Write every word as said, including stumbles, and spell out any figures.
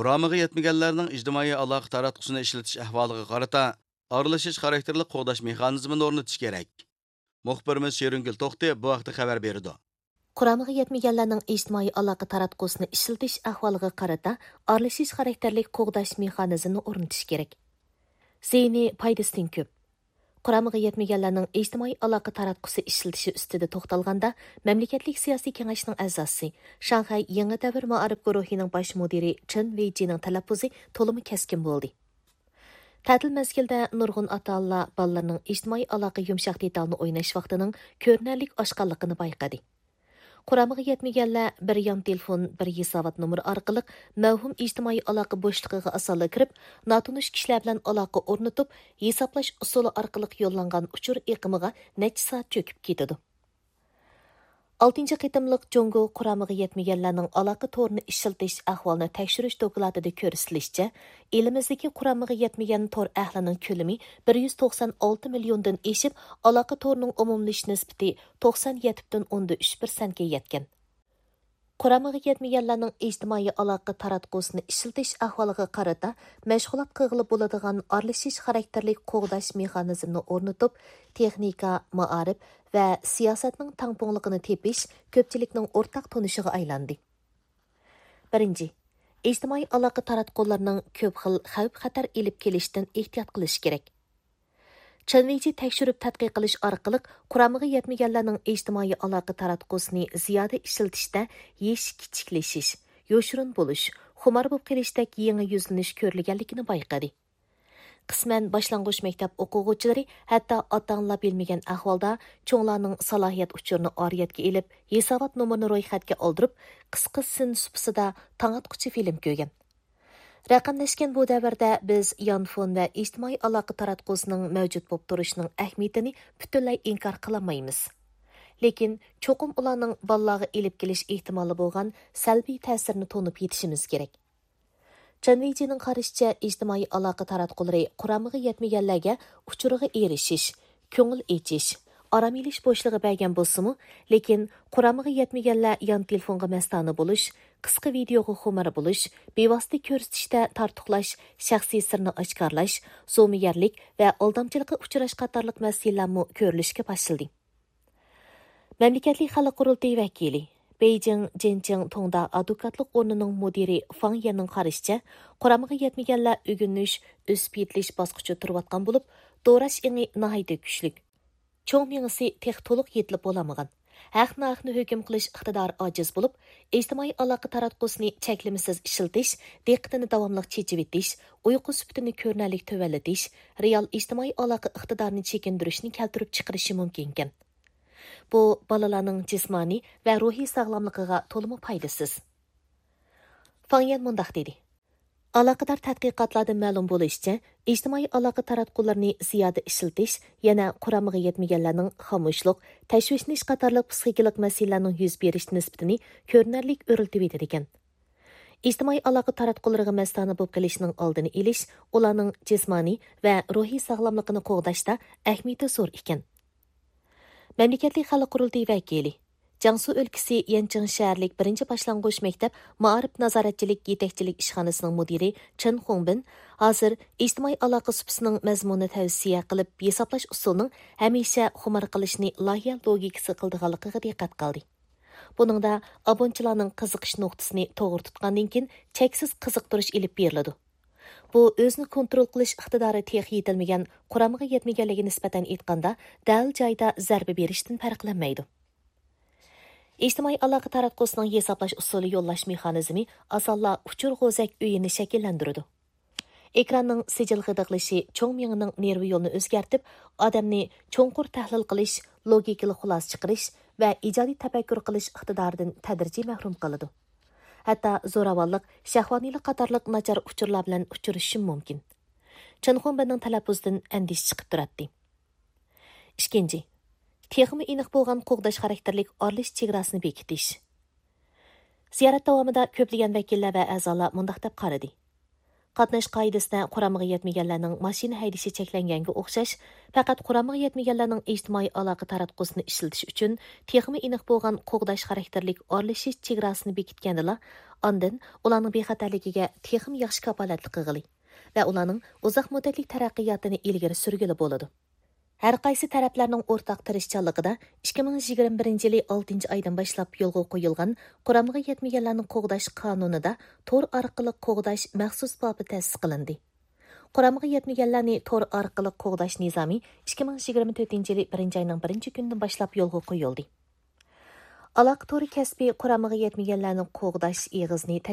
Quramıga yetmegenlerning ijtimoiy aloqa taratqusini ishlatish ahvoliga qarata aralashish xarakterli qo'g'dash mexanizmini o'rnatish kerak. Muxbirimiz Şerungil To'xti bu haqda xabar berdi. Quramıga yetmegenlerning ijtimoiy aloqa taratqusini ishlatish ahvoliga qarata aralashish xarakterli qo'g'dash mexanizmini o'rnatish kerak. Zeyni foydasidan ko'p. Quramıga yetmegenlerning ijtimoiy aloqa taratqusi ishlatishi ustida to'xtalganda, mamlakatlik siyosiy kengashning a'zosi, Shanxay Yangi davr ma'arif guruhining bosh mudiri Chen Weijining talaffuzi to'limi keskin bo'ldi. Ta'til mezgilda nurg'un ota-onalar bolalarning ijtimoiy aloqa yumshoq detalni o'ynash vaqtining ko'rinarlik oshganligini bayqadi. Quramıga yetmegenler bir yan telefon, bir hisobot nomeri orqali mavhum ijtimoiy aloqa bo'shlig'iga asosli kirib, notanish kishilar bilan aloqa o'rnatib, hisoblash usuli orqali yo'llangan uchur iqimiga necha soat cho'kib ketadi. oltinchi qitimliq Jongo Quramıga yetmegenlerning aloqa to'rini ishlatish ahvolini tekshirish dokladida ko'rsatilishicha, elimizdagi Quramıga yetmegen tor ahlining ko'lami bir yuz to'qson olti milliondan eshib, aloqa to'rining umumlash nisbati to'qson yetti butun o'ndan uch foiz ga yetgan. Quramıga yetmegenlerning ijtimoiy aloqa taratqusini ishlatish ahvoliga qarata mashg'ulot qilib bo'ladigan aralashish xarakterli qo'g'dash mexanizmini o'rnatib, texnika, ma'arif va siyosatning tangpungliqini tepish ko'pchilikning o'rtaq tunishiga aylandi. Birinchi, ijtimoiy aloqa taratqularning ko'p xil xavf-xatar elib kelishdan ehtiyot qilish kerak. Chanveyji tekshirib tadqiq qilish orqali Quramıga yetmegenlerning ijtimoiy aloqa taratqusini ziyoda ishlatishda yesh kichiklashish, yo'shirin bo'lish, xumor bo'lib kelishdek yangi yuzlanish ko'rilganligini bayqadi. Qisman boshlang'ich maktab o'quvchilari hatto ota-onalar bilmagan ahvolda cho'nglarning salohiyat uchurini oriyatga elib, hisobot nomerini ro'yxatga oldirib, qisqa sinfsida tangatquchi film ko'rgan. Raqamlashgan bu davrda biz yonfon va ijtimoiy aloqa taratqusining mavjud bo'lib turishining ahamiyatini butunlay inkor qilmaymiz. Lekin cho'qim ularning bolalarga elib kelish ehtimoli bo'lgan salbiy ta'sirini to'nib yetishimiz kerak. Chanveyjining qarashicha, ijtimoiy aloqa taratqulari Quramıga yetmegenlarga uchuriga erishish, ko'ngil echish, orom elish bo'shlig'i bergan bo'lsa-mu, lekin Quramıga yetmegenlar yon telefonga mastona bo'lish, qisqa videoga xumor bo'lish, bevosita ko'rsatishda tartuqlash, shaxsiy sirni oshkorlash, zo'miyarlik va aldamchilikqa uchrash qatorliq masalalarni ko'rilishga boshladi. Mamlakatli xalq qurultiyi vakili Beijing Jincheng Tongda advokatlik o'rnining mudiri Fang Yanning qarashicha, Quramıga yetmegenlar o'g'inish, o'sib yetilish bosqichi turayotgan bo'lib, do'rash ingi nihoyatda kuchli. Cho'ng mingisi tex to'liq yetilib bo'lamagan. Haqni haqni hukm qilish iqtidori ojiz bo'lib, ijtimoiy aloqa taratqusini cheklimisiz ishlatish, diqqatini davomli chechib etish, uyqu sifatini ko'rinarlik tuvallatish, real ijtimoiy aloqa iqtidorini chekindirishni keltirib chiqarishi mumkin ekan. Bu bolalarning jismoniy va ruhiy sog'lomligiga to'liq foydasiz. Fangyan mundaq dedi. Aloqador tadqiqotlardan ma'lum bo'lishicha, ijtimoiy aloqa taratqularni ziyoda ishlatish yana Quramıga yetmegenlarning xomushlik, tashvishlanish qatorliq psixikalik masalalarning yuz berish nisbatini ko'rinarlik o'riltib etadi ekan. Ijtimoiy aloqa taratqulariga mastona bo'lib qolishning oldini olish, ularning jismoniy va ruhiy sog'lomligini qo'g'dashda ahamiyati zo'r ekan. Mamlakatli xalq qurultiyi vakili Jiangsu o'lkasi Yancheng shaharlik birinchi boshlang'ich maktab ma'arif nazoratchilik yetakchilik ishxonasining mudiri Chen Hongbin hozir ijtimoiy aloqa supsining mazmunini tavsiya qilib, hisoblash usulining hamisha xumor qilishni loyiha logikasi qildiganligiga diqqat qildi. Buningda abonchilarning qiziqish nuqtasini to'g'ri tutgandan keyin cheksiz qiziqtirish ilib beriladi. Bu o'zini kontrol qilish iqtidori tex yetilmagan Quramıga yetmegenlarga nisbatan aytganda dal joyda zarba berishdan farqlanmaydi. İjtimoiy aloqa taratqusining hisoblash usuli yo'llash mexanizmi asonla uchur g'o'zak uyini shakllantiradi. Ekranning sijil g'idiqlishi cho'ng miyaning nervi yo'lini o'zgartib, odamni cho'nqur tahlil qilish, logikali xulosa chiqarish va ijodiy tafakkur qilish iqtidoridan tadrijiy mahrum qiladi. Hatto zo'ravonlik, shahvoniylik qatorliq nachar uchurlar bilan uchrashishi mumkin. Chinxonbanning talaffuzidan andish chiqib turadi. Ikkinchi, texmi aniq bo'lgan qo'g'dash xarakterlik orlish chegarasini bekitish. Ziyorat davomida ko'plagan vakillar va a'zolar mundaq deb qaradi. Qatnash qoidasida quramıga yetmaganlarning mashina haydashi cheklanganga o'xshash, faqat quramıga yetmaganlarning ijtimoiy aloqa taratqusini ishlatish uchun texmi aniq bo'lgan qo'g'dash xarakterlik aralashish chegarasini bekitgandila, ondan ularning bexatarligiga texmi yaxshi kapolatlik qilg'ili va ularning uzoq muddatli taraqqiyotini ilgari surgili bo'ladi. Har qaysi taraflarning o'rtaq tirishchanligida ikki ming yigirma birinchi yili oltinchi oydan boshlab yo'lga qo'yilgan quramıga yetmaganlarning qo'g'dash qonunida tor orqali qo'g'dash maxsus bobi ta'sis qilindi. Quramıga yetmaganlarni tor orqali qo'g'dash nizomi ikki ming yigirma to'rtinchi yili birinchi oyning birinchi kunidan boshlab yo'lga qo'yildi. Aloqa to'ri kasbi quramıga yetmaganlarning qo'g'dash eg'izni